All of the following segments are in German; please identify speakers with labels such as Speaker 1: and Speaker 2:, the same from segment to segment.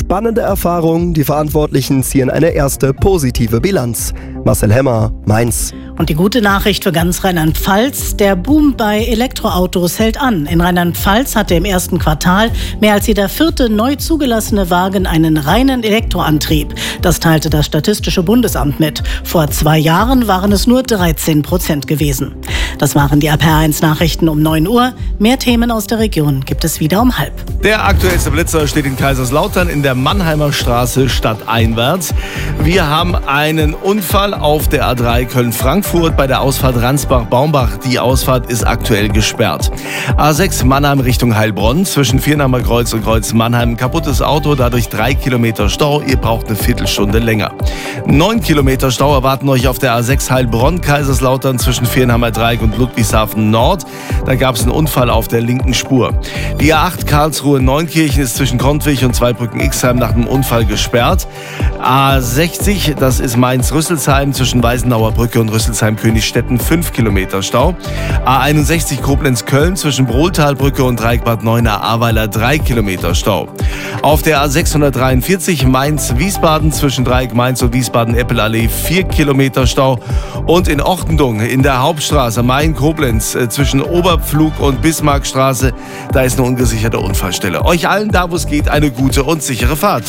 Speaker 1: spannende Erfahrung. Die Verantwortlichen ziehen eine erste positive Bilanz. Marcel Hemmer, Mainz.
Speaker 2: Und die gute Nachricht für ganz Rheinland-Pfalz: Der Boom bei Elektroautos hält an. In Rheinland-Pfalz hatte im ersten Quartal mehr als jeder vierte neu zugelassene Wagen einen reinen Elektroantrieb. Das teilte das Statistische Bundesamt mit. Vor 2 Jahren waren es nur 13% gewesen. Das waren die RPR1 Nachrichten um 9 Uhr. Mehr Themen aus der Region gibt es wieder um 12:30.
Speaker 3: Der aktuellste Blitzer steht in Kaiserslautern in der Mannheimer Straße stadteinwärts. Wir haben einen Unfall auf der A3 Köln-Frankfurt bei der Ausfahrt Ransbach-Baumbach. Die Ausfahrt ist aktuell gesperrt. A6 Mannheim Richtung Heilbronn zwischen Viernheimer Kreuz und Kreuz Mannheim. Kaputtes Auto, dadurch 3 Kilometer Stau. Ihr braucht eine Viertelstunde länger. 9 Kilometer Stau erwarten euch auf der A6 Heilbronn-Kaiserslautern zwischen Viernheimer Dreieck und Ludwigshafen Nord. Da gab es einen Unfall auf der linken Spur. Die A8 Karlsruhe-Neunkirchen ist zwischen Kontwig und Zweibrücken-Ixheim nach einem Unfall gesperrt. A60, das ist Mainz-Rüsselsheim zwischen Weißenauer Brücke und Rüsselsheim-Königstetten, 5 Kilometer Stau. A61 Koblenz-Köln zwischen Brohltalbrücke und Dreieckbad Neuenahr-Ahrweiler, 3 Kilometer Stau. Auf der A643 Mainz-Wiesbaden zwischen Dreieck Mainz und Wiesbaden-Eppelallee, 4 Kilometer Stau. Und in Ortendung in der Hauptstraße Main-Koblenz zwischen Oberpflug und Bismarckstraße, da ist eine ungesicherte Unfallstelle. Euch allen da, wo es geht, eine gute und sichere Fahrt.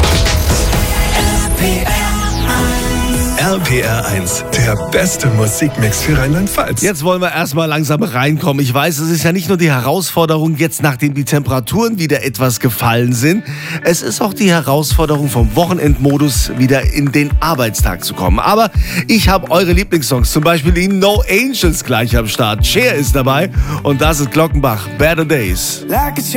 Speaker 4: RPR1, der beste Musikmix für Rheinland-Pfalz.
Speaker 3: Jetzt wollen wir erstmal langsam reinkommen. Ich weiß, es ist ja nicht nur die Herausforderung jetzt, nachdem die Temperaturen wieder etwas gefallen sind. Es ist auch die Herausforderung, vom Wochenendmodus wieder in den Arbeitstag zu kommen. Aber ich habe eure Lieblingssongs, zum Beispiel die No Angels, gleich am Start. Cher ist dabei und das ist Glockenbach, Better Days.